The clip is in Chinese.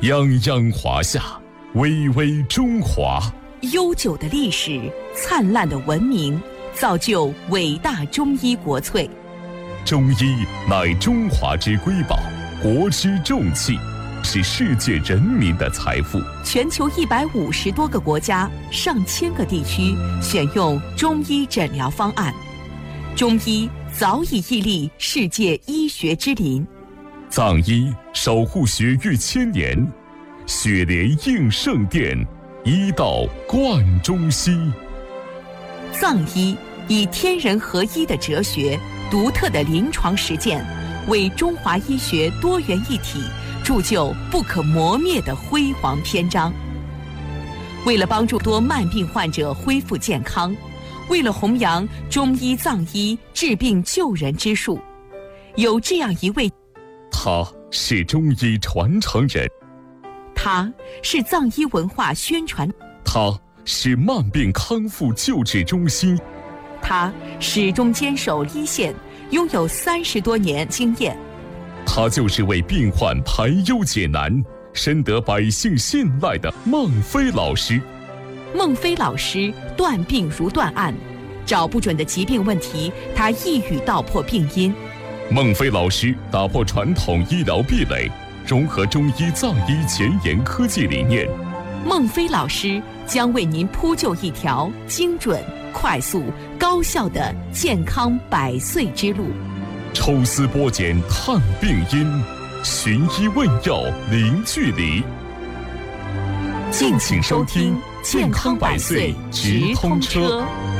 泱泱华夏，巍巍中华。 悠久的历史，灿烂的文明，造就伟大中医国粹。 中医乃中华之瑰宝，国之重器，是世界人民的财富。 全球150多个国家、上千个地区选用中医诊疗方案，中医早已屹立世界医学之林。 藏医守护血域千年，血莲应圣殿，医道贯中西。 藏医以天人合一的哲学、独特的临床实践，为中华医学多元一体铸就不可磨灭的辉煌篇章。为了帮助多慢病患者恢复健康，为了弘扬中医藏医治病救人之术，有这样一位， 他是中医传承人， 他是藏医文化宣传， 他是慢病康复救治中心， 他始终坚守一线，拥有30多年经验。 他就是为病患排忧解难，深得百姓信赖的孟非老师。 孟非老师断病如断案，找不准的疾病问题，他一语道破病因。 孟非老师打破传统医疗壁垒，融合中医藏医前沿科技理念。 孟非老师将为您铺就一条精准、快速、高效的健康100岁之路。 抽丝剥茧探病因，寻医问药零距离。 敬请收听《健康100岁直通车》。